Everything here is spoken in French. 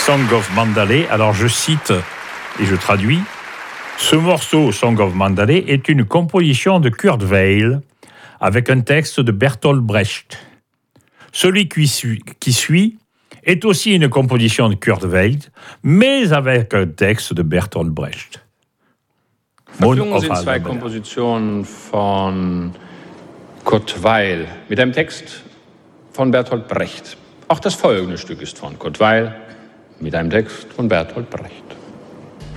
Song of Mandalay. Alors je cite et je traduis. Ce morceau, Song of Mandalay, est une composition de Kurt Weill avec un texte de Bertolt Brecht. Celui qui suit est aussi une composition de Kurt Weill, mais avec un texte de Bertolt Brecht. Verklungen sind zwei Kompositionen von Kurt Weill mit einem Text von Bertolt Brecht. Auch das folgende Stück ist von Kurt Weill mit einem Text von Bertolt Brecht.